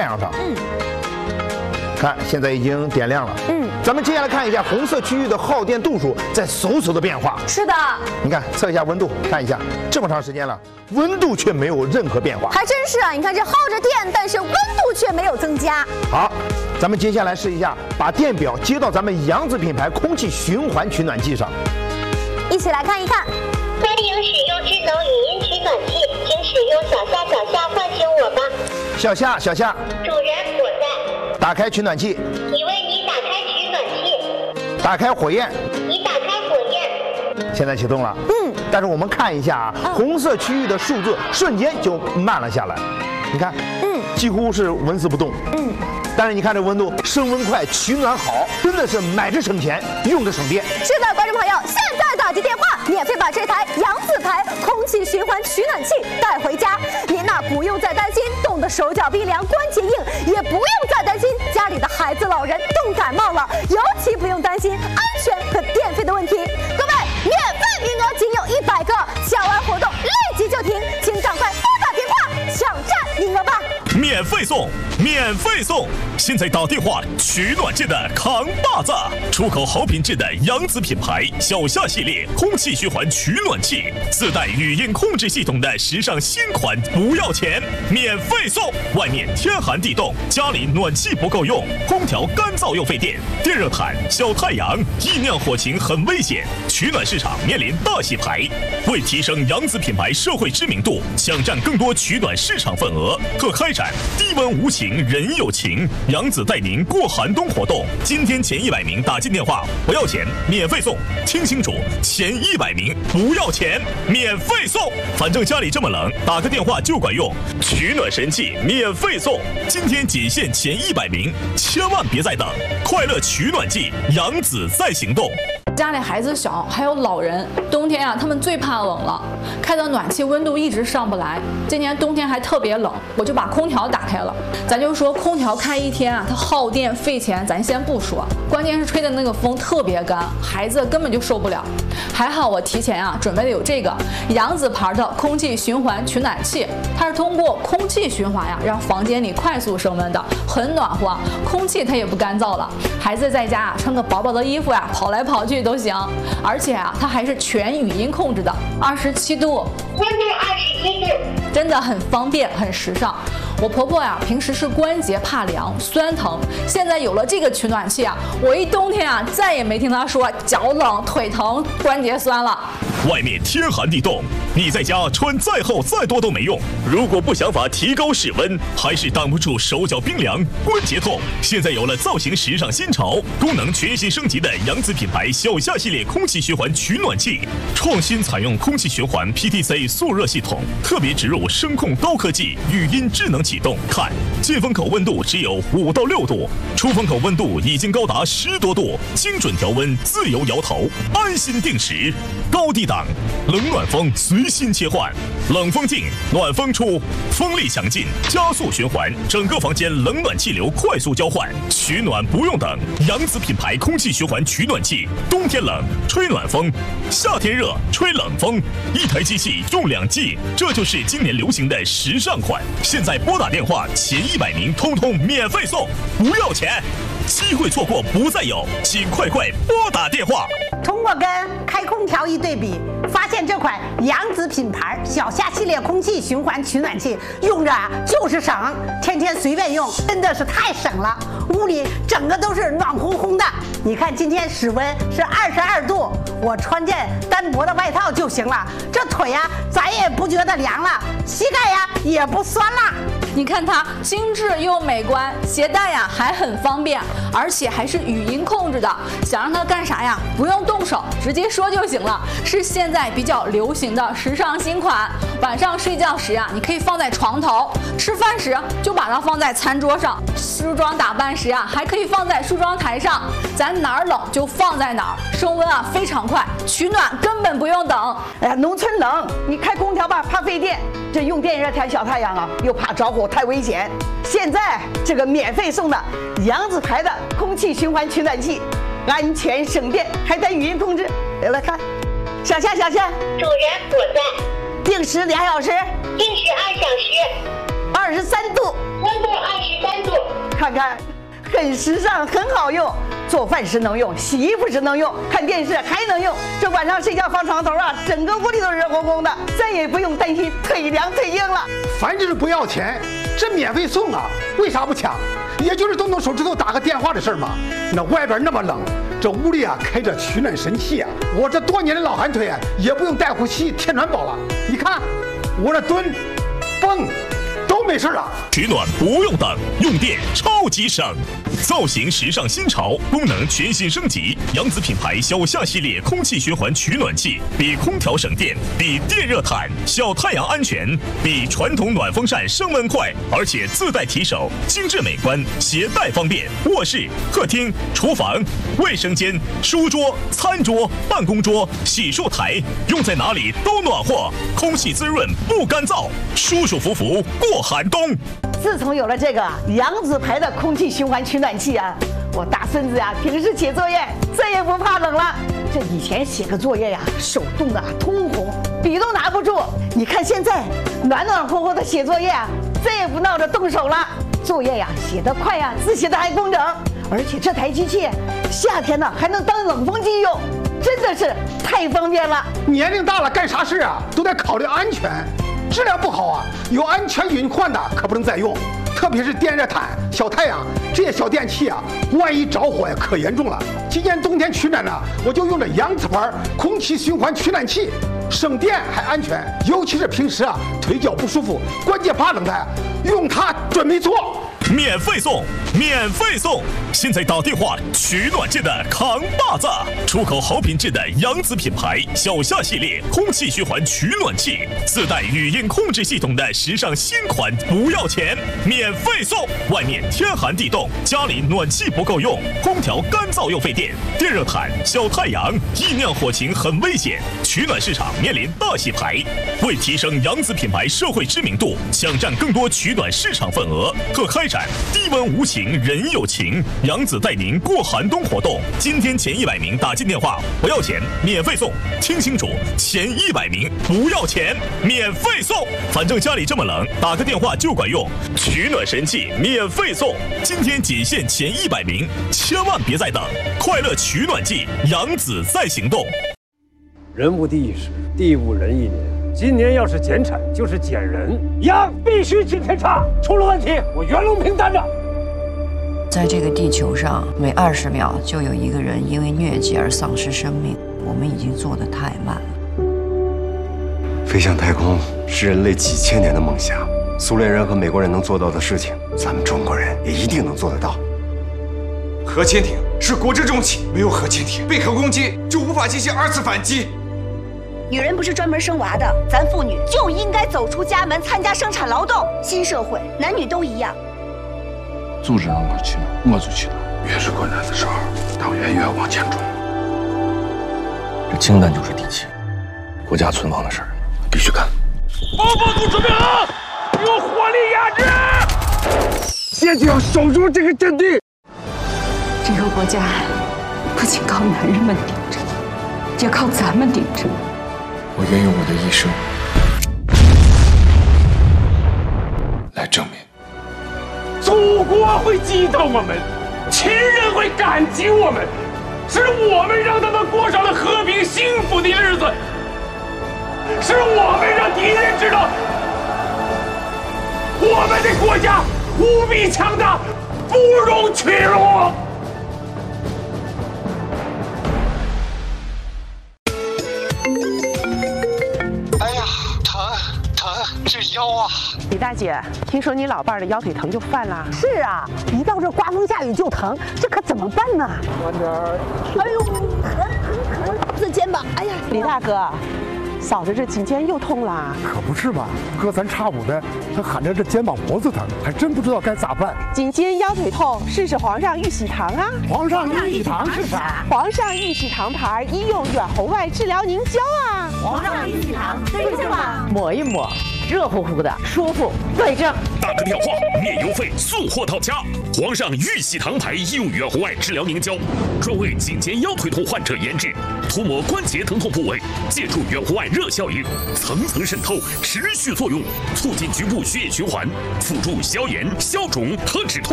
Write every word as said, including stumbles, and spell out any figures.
阳上。嗯，看现在已经点亮了。嗯，咱们接下来看一下红色区域的耗电度数在嗖嗖的变化。 是的， 你看测一下温度，看一下这么长时间了，温度却没有任何变化。 还真是啊！你看这耗着电，但是温度却没有增加。 好，咱们接下来试一下，把电表接到咱们扬子品牌空气循环取暖器上， 一起来看一看。 欢迎使用智能语音取暖器，请使用小夏小夏唤醒我吧。 小夏小夏， 主人我在。 打开取暖器。 已为你打开取暖器。 打开火焰。 已打开火焰。 现在启动了。嗯。但是我们看一下啊，红色区域的数字瞬间就慢了下来。你看，嗯，几乎是纹丝不动。嗯。但是你看这温度，升温快，取暖好，真的是买着省钱，用着省电。 是的，观众朋友，现在打起电话，免费把这台扬子牌空气循环取暖器带回家。您呐不用再担心冻得手脚冰凉、关节硬，也不用再担心家里的孩子老人冻感冒了，尤其不用担心安全和电费的问题。各位，免费名额仅有一百个，抢完活动立即就停，请赶快拨打电话抢占名额吧。 免费送，免费送！现在打电话取暖界的扛把子，出口好品质的扬子品牌小夏系列空气循环取暖器，自带语音控制系统的时尚新款，不要钱，免费送！外面天寒地冻，家里暖气不够用，空调干燥又费电，电热毯、小太阳，易酿火情很危险，取暖市场面临大洗牌。为提升扬子品牌社会知名度，抢占更多取暖市场份额，特开展低温无情人有情，扬子带您过寒冬活动。今天前一百名打进电话不要钱，免费送。听清楚，前一百名不要钱，免费送。反正家里这么冷，打个电话就管用。取暖神器免费送，今天仅限前一百名，千万别再等！快乐取暖季，扬子在行动。 家里孩子小，还有老人，冬天啊，他们最怕冷了，开的暖气温度一直上不来。今年冬天还特别冷，我就把空调打开了。咱就说空调开一天啊，它耗电费钱，咱先不说，关键是吹的那个风特别干，孩子根本就受不了。还好我提前啊准备的有这个扬子牌的空气循环取暖器，它是通过空气循环呀，让房间里快速升温的，很暖和，空气它也不干燥了。孩子在家啊穿个薄薄的衣服呀，跑来跑去都行。而且啊，它还是全语音控制的，二十七度， 温度二十七度， 真的很方便，很时尚。我婆婆呀，平时是关节怕凉、酸疼，现在有了这个取暖器啊，我一冬天啊，再也没听她说脚冷、腿疼、关节酸了。 外面天寒地冻，你在家穿再厚再多都没用。如果不想法提高室温，还是挡不住手脚冰凉、关节痛。现在有了造型时尚新潮、功能全新升级的扬子品牌小夏系列空气循环取暖器，创新采用空气循环 P T C 速热系统，特别植入声控高科技，语音智能启动。看，进风口温度只有五到六度，出风口温度已经高达十多度，精准调温，自由摇头，安心定时。高低档，冷暖风随心切换，冷风进，暖风出，风力强劲，加速循环，整个房间冷暖气流快速交换，取暖不用等。扬子品牌空气循环取暖器，冬天冷吹暖风，夏天热吹冷风，一台机器用两 G， 这就是今年流行的时尚款。现在拨打电话前一百名通通免费送，不要钱，机会错过不再有，请快快拨打电话。 通过跟开空调一对比，发现这款扬子品牌小夏系列空气循环取暖器用着啊就是省，天天随便用，真的是太省了。屋里整个都是暖烘烘的。你看今天室温是二十二度，我穿件单薄的外套就行了，这腿呀、啊、咱也不觉得凉了，膝盖呀、啊、也不酸了。 你看它精致又美观，携带呀还很方便，而且还是语音控制的，想让它干啥呀不用动手，直接说就行了，是现在比较流行的时尚新款。晚上睡觉时呀，你可以放在床头，吃饭时就把它放在餐桌上，梳妆打扮时啊还可以放在梳妆台上，咱哪儿冷就放在哪儿，升温啊非常快，取暖根本不用等。 哎呀，农村冷，你开空调吧怕费电，这用电热毯小太阳啊又怕着火太危险。现在这个免费送的扬子牌的空气循环取暖器，安全省电，还带语音控制。来来看，小夏小夏， 主人我在。 定时俩小时， 定时二小时， 二十三度， 温度二十三看看，很时尚，很好用。做饭时能用，洗衣服时能用，看电视还能用。这晚上睡觉放床头啊，整个屋里都热烘烘的，再也不用担心腿凉腿硬了。 反正是不要钱，这免费送啊，为啥不抢？也就是动动手指头打个电话的事儿嘛。那外边那么冷，这屋里啊开着取暖神器啊，我这多年的老寒腿啊，也不用带呼吸贴暖宝了。你看，我这蹲、蹦都没事了。 取暖不用等，用电超级省。造型时尚新潮，功能全新升级。扬子品牌小夏系列空气循环取暖器，比空调省电，比电热毯、小太阳安全，比传统暖风扇升温快，而且自带提手，精致美观，携带方便。卧室、客厅、厨房、卫生间、书桌、餐桌、办公桌、洗漱台，用在哪里都暖和，空气滋润不干燥，舒舒服服过寒冬。 自从有了这个扬子牌的空气循环取暖器啊，我大孙子呀、啊、平时写作业再也不怕冷了。这以前写个作业呀、啊，手冻得通红，笔都拿不住。你看现在暖暖和和的写作业啊，再也不闹着动手了。作业呀、啊、写得快呀、啊，字写得还工整，而且这台机器夏天呢还能当冷风机用，真的是太方便了。 年龄大了干啥事啊都得考虑安全。质量不好啊，有安全隐患的可不能再用，特别是电热毯、小太阳这些小电器啊，万一着火呀可严重了。今年冬天取暖呢，我就用这扬子牌空气循环取暖器，省电还安全，尤其是平时啊腿脚不舒服、关节怕冷的，用它准没错。 免费送，免费送！现在打电话取暖界的扛把子，出口好品质的扬子品牌小夏系列空气循环取暖器，自带语音控制系统的时尚新款，不要钱，免费送！外面天寒地冻，家里暖气不够用，空调干燥又费电，电热毯、小太阳易酿火情很危险，取暖市场面临大洗牌。为提升扬子品牌社会知名度，抢占更多取暖市场份额，特开展低温无情人有情，扬子带您过寒冬活动。今天前一百名打进电话不要钱，免费送。听清楚，前一百名不要钱，免费送。反正家里这么冷，打个电话就管用。取暖神器免费送，今天仅限前一百名，千万别再等。快乐取暖季，扬子在行动。 人无地一时，地无人一年。今年要是减产，就是减人，羊必须进天差，出了问题我袁隆平担着。 在这个地球上，每二十秒就有一个人因为疟疾而丧失生命，我们已经做得太慢了。 飞向太空是人类几千年的梦想，苏联人和美国人能做到的事情，咱们中国人也一定能做得到。 核潜艇是国之重器，没有核潜艇，被核攻击就无法进行二次反击。 女人不是专门生娃的，咱妇女就应该走出家门，参加生产劳动。新社会，男女都一样。 组织让我去，我就去了。越是困难的时候，党员越往前冲。这氢弹就是底气，国家存亡的事儿必须干。 报告组准备好，有火力压制。现在要守住这个阵地。 这个国家不仅靠男人们顶着，也靠咱们顶着。 我愿用我的一生来证明， 祖国会记得我们，亲人会感激我们，是我们让他们过上了和平幸福的日子，是我们让敌人知道，我们的国家无比强大，不容屈辱。 这腰啊！ 李大姐，听说你老伴儿的腰腿疼就犯了。 是啊，一到这刮风下雨就疼，这可怎么办呢？ 慢点儿。 哎呦，疼疼疼！这肩膀，哎呀， 李大哥，嫂子这颈肩又痛了。 可不是嘛，隔三差五的，他喊着这肩膀脖子疼，还真不知道该咋办。 颈肩腰腿痛，试试皇上玉喜堂啊！ 皇上玉喜堂是啥？ 皇上玉喜堂牌医用远红外治疗凝胶啊！ 皇上玉喜堂，对着吗？ 抹一抹。热乎乎的，舒服，对症。 打个电话，免邮费，送货到家。皇上玉喜堂牌医用远红外治疗凝胶，专为颈肩腰腿痛患者研制，涂抹关节疼痛部位，借助远红外热效应，层层渗透，持续作用，促进局部血液循环，辅助消炎、消肿和止痛。